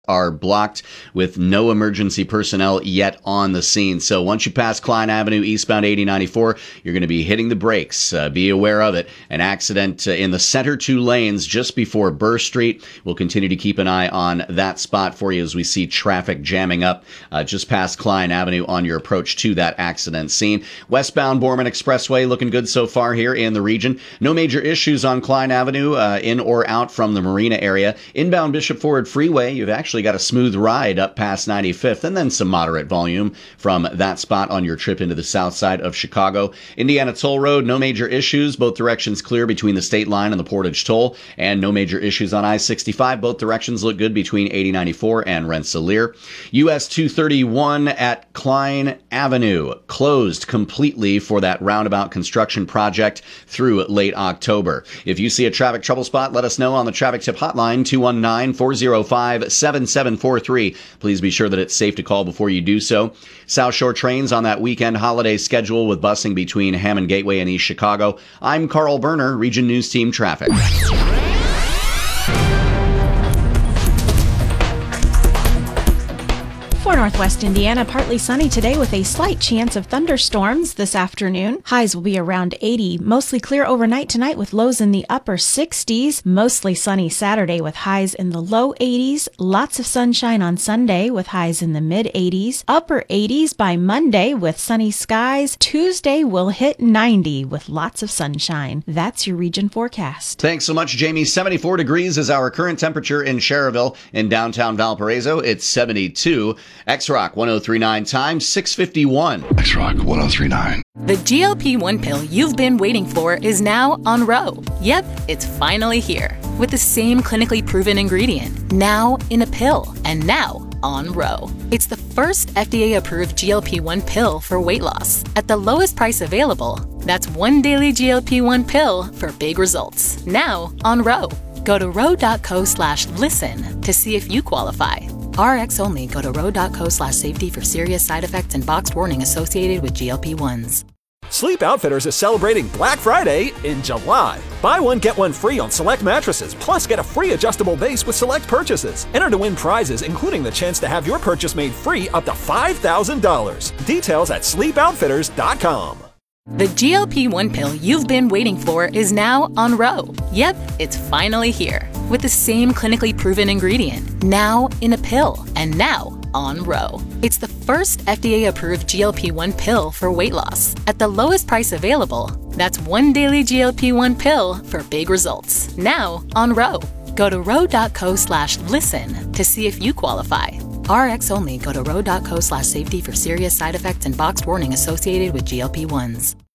are blocked with no emergency personnel yet on the scene. So once you pass Klein Avenue eastbound 8094, you're going to be hitting the brakes. Be aware of it. An accident in the center two lanes just before Burr Street. We'll continue to keep an eye on that spot for you as we see traffic jamming up just past Klein Avenue on your approach to that accident scene. Westbound Borman Expressway looking good so far here in the region. No major issues on Klein Avenue in or out from the Marina area. Inbound Bishop Ford Freeway, you've actually got a smooth ride up past 95th and then some moderate volume from that spot on your trip into the south side of Chicago. Indiana Toll Road, no major issues. Both directions clear between the state line and the Portage Toll, and no major issues on I-65. Both directions look good between 8094 and Rensselaer. US 231 at Klein Avenue closed completely for that roundabout construction project through late October. If you see a traffic trouble spot, let us know on the traffic tip hotline 219-405-7743. Please be sure that it's safe to call before you do so. South Shore trains on that weekend holiday schedule with busing between Hammond Gateway and East Chicago. I'm Carl Berner, Region News Team Traffic. For Northwest Indiana, partly sunny today with a slight chance of thunderstorms this afternoon. Highs will be around 80. Mostly clear overnight tonight with lows in the upper 60s. Mostly sunny Saturday with highs in the low 80s. Lots of sunshine on Sunday with highs in the mid 80s. Upper 80s by Monday with sunny skies. Tuesday will hit 90 with lots of sunshine. That's your region forecast. Thanks so much, Jamie. 74 degrees is our current temperature in Cherville. In downtown Valparaiso, it's 72. X-Rock 1039 times 651. X-Rock 1039. The GLP-1 pill you've been waiting for is now on Ro. Yep, it's finally here. With the same clinically proven ingredient. Now in a pill. And now on Ro. It's the first FDA-approved GLP-1 pill for weight loss. At the lowest price available. That's one daily GLP-1 pill for big results. Now on Ro. Go to ro.co/listen to see if you qualify. RX only. Go to ro.co/safety for serious side effects and boxed warning associated with GLP-1s. Sleep Outfitters is celebrating Black Friday in July. Buy one, get one free on select mattresses, plus get a free adjustable base with select purchases. Enter to win prizes, including the chance to have your purchase made free up to $5,000. Details at sleepoutfitters.com. The GLP-1 pill you've been waiting for is now on Ro. Yep, it's finally here. With the same clinically proven ingredient. Now in a pill. And now on Ro. It's the first FDA-approved GLP-1 pill for weight loss. At the lowest price available. That's one daily GLP-1 pill for big results. Now on Ro. Go to ro.co/listen to see if you qualify. RX only. Go to ro.co/safety for serious side effects and boxed warning associated with GLP-1s.